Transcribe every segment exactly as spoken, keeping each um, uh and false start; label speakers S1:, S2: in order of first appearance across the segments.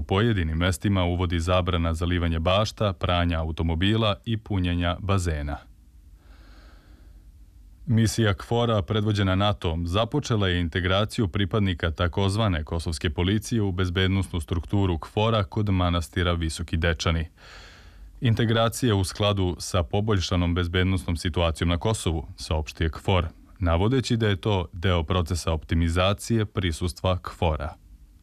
S1: pojedinim mestima uvodi zabrana zalivanja bašta, pranja automobila i punjenja bazena. Misija KFOR-a, predvođena NATO-om, započela je integraciju pripadnika takozvane kosovske policije u bezbednosnu strukturu KFOR-a kod manastira Visoki Dečani. Integracija u skladu sa poboljšanom bezbednosnom situacijom na Kosovu, saopštio KFOR, navodeći da je to deo procesa optimizacije prisustva KFOR-a.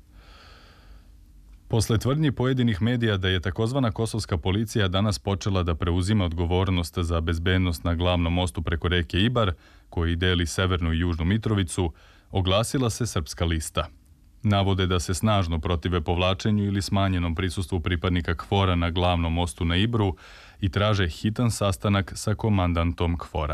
S1: Posle tvrdnji pojedinih medija da je takozvana kosovska policija danas počela da preuzima odgovornost za bezbednost na glavnom mostu preko reke Ibar, koji deli severnu i južnu Mitrovicu, oglasila se Srpska lista. Navode da se snažno protive povlačenju ili smanjenom prisustvu pripadnika KFOR-a na glavnom mostu na Ibru i traže hitan sastanak sa komandantom KFOR-a.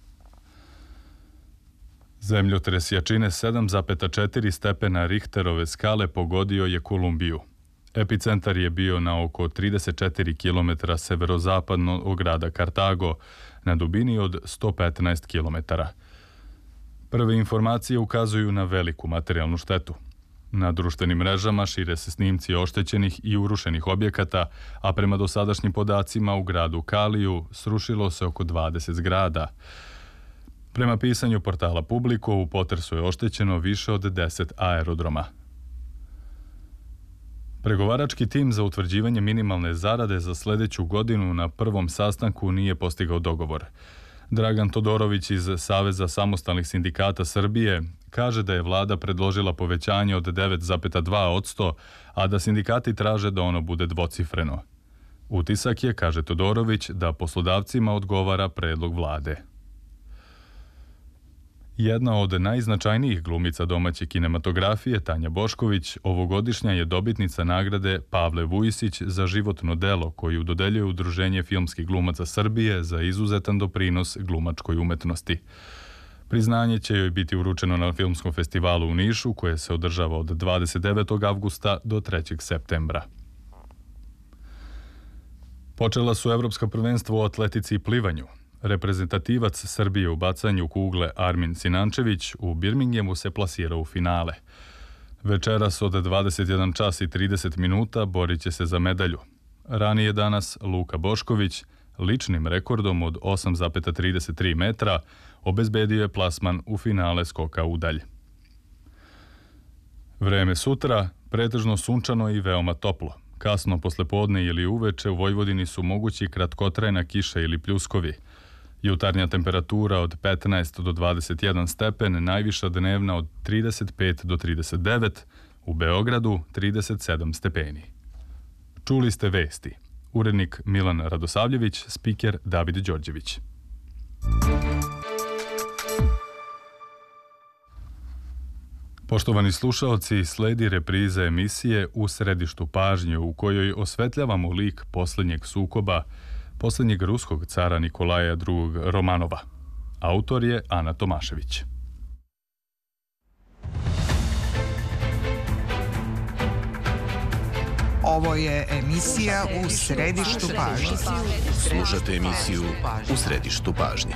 S1: Zemljotres jačine sedam zarez četiri stepena Richterove skale pogodio je Kolumbiju. Epicentar je bio na oko trideset četiri kilometra severozapadno od grada Kartago, na dubini od sto petnaest kilometara. Prve informacije ukazuju na veliku materijalnu štetu. Na društvenim mrežama šire se snimci oštećenih i urušenih objekata, a prema dosadašnjim podacima u gradu Kaliju srušilo se oko dvadeset zgrada. Prema pisanju portala Publiko, u potresu je oštećeno više od deset aerodroma. Pregovarački tim za utvrđivanje minimalne zarade za sledeću godinu na prvom sastanku nije postigao dogovor. Dragan Todorović iz Saveza samostalnih sindikata Srbije kaže da je vlada predložila povećanje od devet zarez dva posto, a da sindikati traže da ono bude dvocifreno. Utisak je, kaže Todorović, da poslodavcima odgovara predlog vlade. Jedna od najznačajnijih glumica domaće kinematografije, Tanja Bošković, ovogodišnja je dobitnica nagrade Pavle Vujisić za životno delo koju dodeljuje Udruženje filmskih glumaca Srbije za izuzetan doprinos glumačkoj umetnosti. Priznanje će joj biti uručeno na Filmskom festivalu u Nišu, koje se održava od dvadeset devetog avgusta do trećeg septembra. Počela su evropska prvenstva u atletici i plivanju. Reprezentativac Srbije u bacanju kugle Armin Sinančević u Birminghamu se plasirao u finale. Večeras od dvadeset jedan čas i trideset minuta borit će se za medalju. Ranije danas Luka Bošković ličnim rekordom od osam zarez trideset tri metra obezbedio je plasman u finale skoka udalj. Vreme sutra pretežno sunčano i veoma toplo. Kasno poslepodne ili uveče u Vojvodini su mogući kratkotrajna kiša ili pljuskovi. Jutarnja temperatura od petnaest do dvadeset jedan stepen, najviša dnevna od trideset pet do trideset devet, u Beogradu trideset sedam stepeni. Čuli ste vesti. Urednik Milan Radosavljević, spiker David Đorđević. Poštovani slušaoci, sledi repriza emisije U središtu pažnje, u kojoj osvetljavamo lik posljednjeg sukoba, posljednjeg ruskog cara Nikolaja drugog. Romanova. Autor je Ana Tomašević.
S2: Ovo je emisija U središtu pažnje.
S3: Slušate emisiju U središtu pažnje.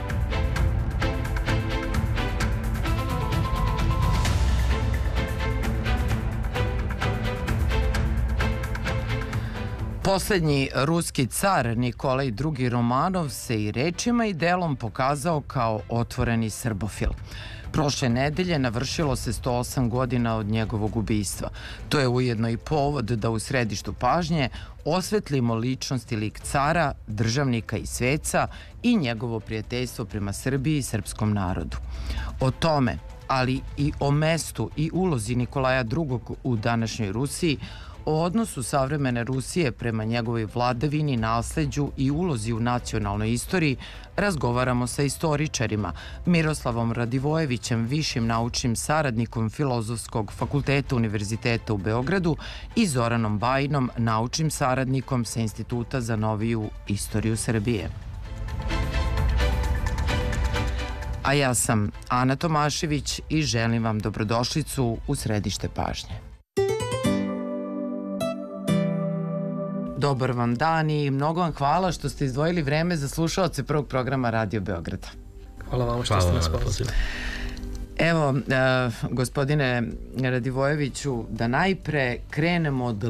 S4: Poslednji ruski car Nikolaj drugi. Romanov se i rečima i delom pokazao kao otvoreni srbofil. Prošle nedelje navršilo se sto osam godina od njegovog ubistva. To je ujedno i povod da u središtu pažnje osvetlimo ličnost i lik cara, državnika i sveca i njegovo prijateljstvo prema Srbiji i srpskom narodu. O tome, ali i o mestu i ulozi Nikolaja drugog. u današnjoj Rusiji, o odnosu savremene Rusije prema njegovoj vladavini, nasleđu i ulozi u nacionalnoj istoriji razgovaramo sa istoričarima Miroslavom Radivojevićem, višim naučnim saradnikom Filozofskog fakulteta Univerziteta u Beogradu i Zoranom Bajinom, naučnim saradnikom sa Instituta za noviju istoriju Srbije. A ja sam Ana Tomašević i želim vam dobrodošlicu u središte pažnje. Dobar vam dan i mnogo vam hvala što ste izdvojili vreme za slušaoce prvog programa Radio Beograda.
S5: Hvala vam što ste nas pozvali.
S4: Evo, gospodine Radivojeviću, da najpre krenemo od